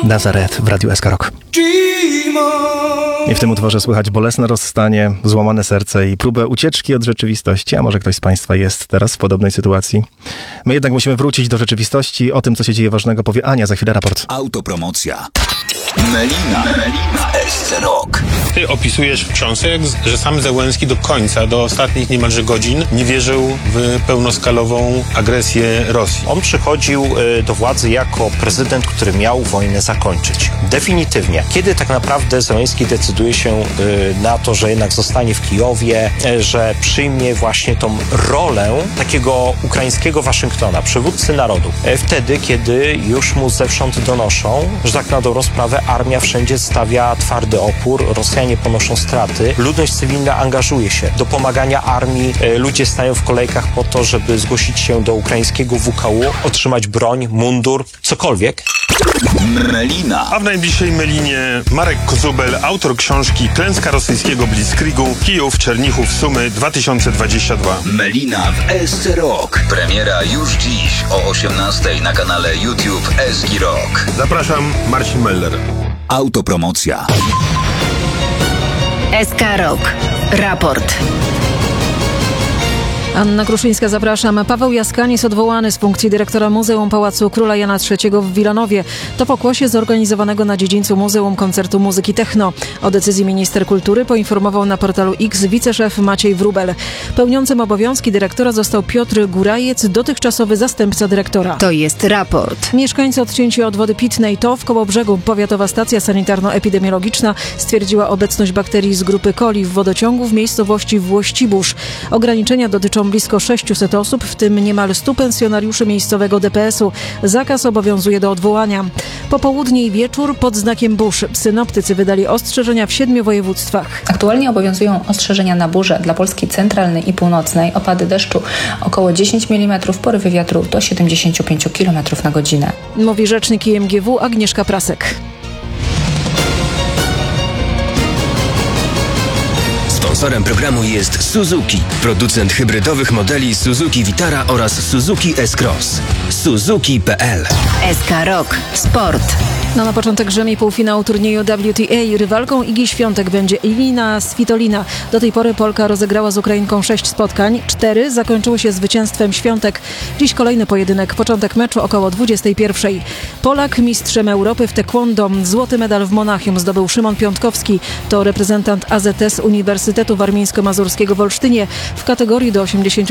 Nazaret w Radiu SK Rock. I w tym utworze słychać bolesne rozstanie, złamane serce i próbę ucieczki od rzeczywistości. A może ktoś z Państwa jest teraz w podobnej sytuacji? My jednak musimy wrócić do rzeczywistości. O tym, co się dzieje ważnego, powie Ania. Za chwilę raport. Autopromocja. Melina w SK Rock. Ty opisujesz w książce, że sam Zełenski do końca, do ostatnich niemalże godzin nie wierzył w pełnoskalową agresję Rosji. On przychodził do władzy jako prezydent, który miał wojnę zakończyć. Definitywnie. Kiedy tak naprawdę Zełenski decyduje się na to, że jednak zostanie w Kijowie, że przyjmie właśnie tą rolę takiego ukraińskiego Waszyngtona, przywódcy narodu. Wtedy, kiedy już mu zewsząd donoszą, że tak na dobrą sprawę armia wszędzie stawia twardy opór, Rosjanie ponoszą straty, ludność cywilna angażuje się do pomagania armii, ludzie stają w kolejkach po to, żeby zgłosić się do ukraińskiego WKU, otrzymać broń, mundur, cokolwiek. Melina. A w najbliższej Melinie Marek Kozubel, autor książki Klęska rosyjskiego Blitzkriegu, Kijów, Czernichów, Sumy 2022. Melina w SK Rock. Premiera już dziś o 18:00 na kanale YouTube SK Rock. Zapraszam, Marcin Meller. Autopromocja. SK Rock. Raport. Anna Kruszyńska, zapraszam. Paweł Jaskanis odwołany z funkcji dyrektora Muzeum Pałacu Króla Jana III w Wilanowie. To pokłosie zorganizowanego na dziedzińcu muzeum koncertu muzyki techno. O decyzji minister kultury poinformował na portalu X wiceszef Maciej Wróbel. Pełniącym obowiązki dyrektora został Piotr Górajec, dotychczasowy zastępca dyrektora. To jest raport. Mieszkańcy odcięci od wody pitnej. To w Kołobrzegu powiatowa stacja sanitarno-epidemiologiczna stwierdziła obecność bakterii z grupy coli w wodociągu w miejscowości Włościbórz. Ograniczenia dotyczą blisko 600 osób, w tym niemal 100 pensjonariuszy miejscowego DPS-u. Zakaz obowiązuje do odwołania. Popołudnie i wieczór pod znakiem burz. Synoptycy wydali ostrzeżenia w 7 województwach. Aktualnie obowiązują ostrzeżenia na burze dla Polski centralnej i północnej. Opady deszczu około 10 mm, porywy wiatru do 75 km na godzinę. Mówi rzecznik IMGW Agnieszka Prasek. Sponsorem programu jest Suzuki, producent hybrydowych modeli Suzuki Vitara oraz Suzuki S-Cross. Suzuki.pl. SK Rock. Sport. Na początek Grzemi półfinał turnieju WTA. Rywalką Igi Świątek będzie Elina Svitolina. Do tej pory Polka rozegrała z Ukrainką 6 spotkań. 4 zakończyły się zwycięstwem Świątek. Dziś kolejny pojedynek. Początek meczu około 21:00. Polak mistrzem Europy w taekwondo. Złoty medal w Monachium zdobył Szymon Piątkowski. To reprezentant AZS Uniwersytetu Warmińsko-Mazurskiego w Olsztynie w kategorii do 80